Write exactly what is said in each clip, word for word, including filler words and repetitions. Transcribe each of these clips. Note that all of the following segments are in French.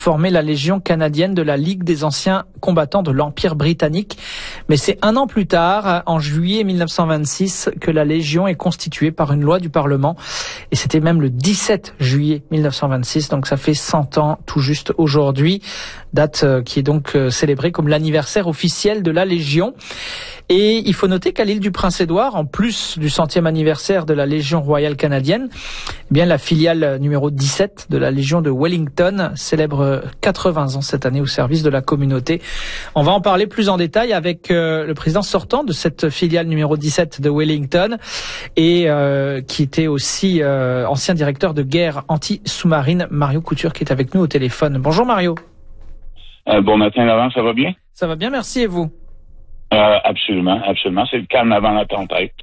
formé la Légion canadienne de la Ligue des anciens combattants de l'Empire britannique. Mais c'est un an plus tard, en juillet mille neuf cent vingt-six, que la Légion est constituée par une loi du Parlement. Et c'était même le dix-sept juillet mille neuf cent vingt-six, donc ça fait cent ans tout juste aujourd'hui. Date qui est donc célébrée comme l'anniversaire officiel de la Légion. Et il faut noter qu'à l'île du Prince-Édouard, en plus du centième anniversaire de la Légion royale canadienne, eh bien la filiale numéro dix-sept de la Légion de Wellington célèbre quatre-vingts ans cette année au service de la communauté. On va en parler plus en détail avec euh, le président sortant de cette filiale numéro dix-sept de Wellington et euh, qui était aussi euh, ancien directeur de guerre anti-sous-marine, Mario Couture, qui est avec nous au téléphone. Bonjour Mario. Euh, bon matin Laurent, ça va bien? Ça va bien, merci, et vous? Euh, absolument, absolument. C'est le calme avant la tempête.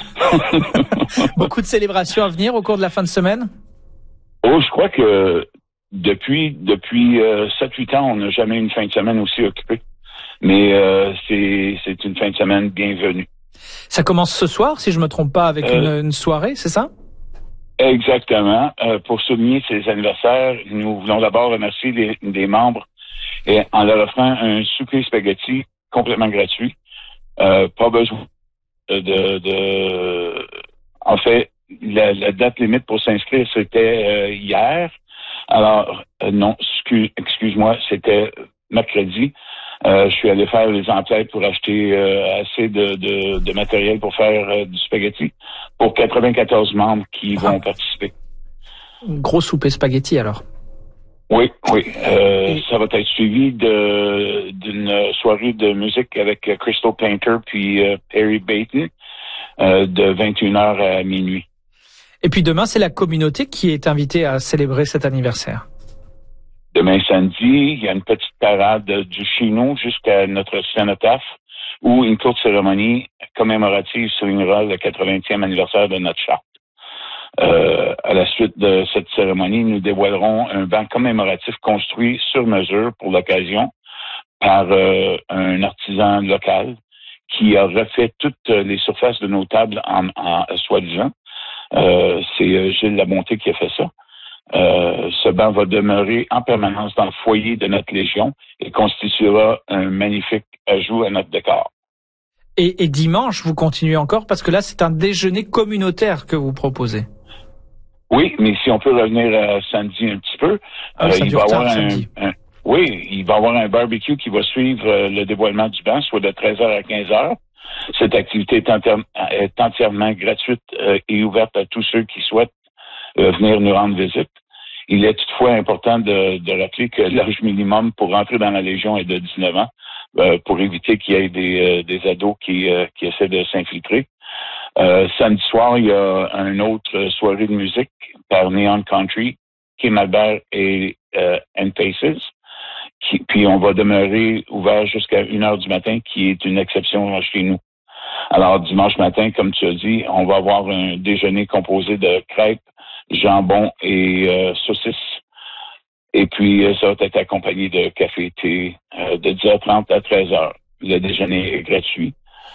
Beaucoup de célébrations à venir au cours de la fin de semaine? Oh, je crois que depuis depuis euh, sept huit ans, on n'a jamais eu une fin de semaine aussi occupée. Mais euh, c'est c'est une fin de semaine bienvenue. Ça commence ce soir, si je me trompe pas, avec euh, une, une soirée, c'est ça? Exactement. Euh, pour souligner ces anniversaires, nous voulons d'abord remercier les, des membres et en leur offrant un souper spaghetti complètement gratuit. Euh, pas besoin de, de... En fait, la, la date limite pour s'inscrire, c'était euh, hier. Alors, euh, non, excuse, excuse-moi, c'était mercredi. Euh, je suis allé faire les emplettes pour acheter euh, assez de, de, de matériel pour faire euh, du spaghetti pour quatre-vingt-quatorze membres qui Ah. vont participer. Gros souper spaghetti, alors. Oui, oui. Euh, Et... Ça va être suivi de d'une soirée de musique avec Crystal Painter puis euh, Perry Baton euh, de vingt et une heures à minuit. Et puis demain, c'est la communauté qui est invitée à célébrer cet anniversaire. Demain samedi, il y a une petite parade du Chino jusqu'à notre cénotaphe où une courte cérémonie commémorative soulignera le quatre-vingtième anniversaire de notre charte. Euh, à la suite de cette cérémonie, nous dévoilerons un banc commémoratif construit sur mesure pour l'occasion par euh, un artisan local qui a refait toutes les surfaces de nos tables en, en soi-disant. Euh, c'est Gilles Labonté qui a fait ça. Euh, ce banc va demeurer en permanence dans le foyer de notre Légion et constituera un magnifique ajout à notre décor. Et, et dimanche, vous continuez encore parce que là, c'est un déjeuner communautaire que vous proposez. Oui, mais si on peut revenir à samedi un petit peu, ah, euh, ça il dure va y tard, avoir un, samedi. un, oui, il va y avoir un barbecue qui va suivre euh, le dévoilement du banc, soit de treize heures à quinze heures. Cette activité est, entière, est entièrement gratuite euh, et ouverte à tous ceux qui souhaitent euh, venir nous rendre visite. Il est toutefois important de, de rappeler que l'âge minimum pour rentrer dans la Légion est de dix-neuf ans, euh, pour éviter qu'il y ait des, euh, des ados qui, euh, qui essaient de s'infiltrer. Euh, samedi soir, il y a une autre soirée de musique par Neon Country, Kim Albert et euh, N Paces. Qui, puis on va demeurer ouvert jusqu'à une heure du matin, qui est une exception chez nous. Alors, dimanche matin, comme tu as dit, on va avoir un déjeuner composé de crêpes, jambon et euh, saucisses. Et puis, ça va être accompagné de café et thé euh, de dix heures trente à treize heures. Le déjeuner est gratuit.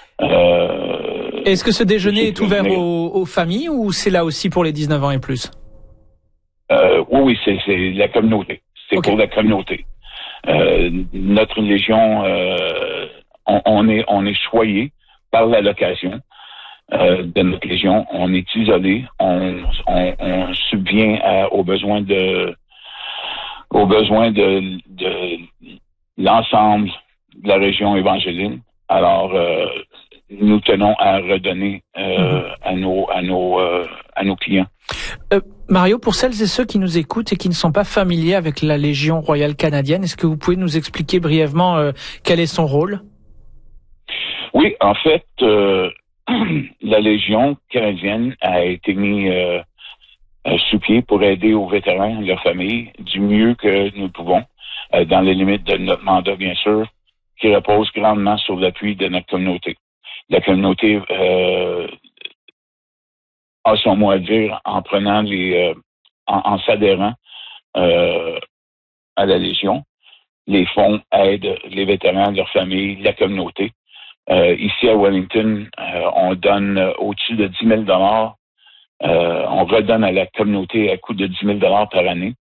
Euh, Est-ce que ce déjeuner est ouvert aux, aux familles ou c'est là aussi pour les dix-neuf ans et plus? Euh, oui, oui, c'est, c'est la communauté. C'est okay. Pour la communauté. Euh, notre Légion, euh, on, on est on est choyé par la location euh, de notre Légion. On est isolé. On, on, on subvient à, aux besoins de aux besoins de, de l'ensemble de la région évangéline. Alors, euh, nous tenons à redonner euh, mmh. à nos à nos euh, à nos clients. Euh, Mario, pour celles et ceux qui nous écoutent et qui ne sont pas familiers avec la Légion royale canadienne, est-ce que vous pouvez nous expliquer brièvement euh, quel est son rôle? Oui, en fait, euh, la Légion canadienne a été mise euh, sous pied pour aider aux vétérans et leurs familles du mieux que nous pouvons, euh, dans les limites de notre mandat, bien sûr, qui repose grandement sur l'appui de notre communauté. La communauté euh, a son mot à dire en prenant les, euh, en, en s'adhérant euh, à la Légion. Les fonds aident les vétérans, leurs familles, la communauté. Euh, ici à Wellington, euh, on donne euh, au-dessus de dix mille dollars. Euh, on redonne à la communauté à coût de dix mille dollars par année.